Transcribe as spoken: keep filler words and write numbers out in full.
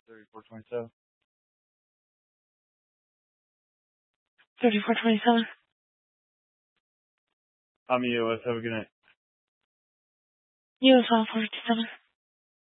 thirty-four twenty-seven. thirty-four twenty-seven. I'm U S. Have a good night. U S one four fifty-seven.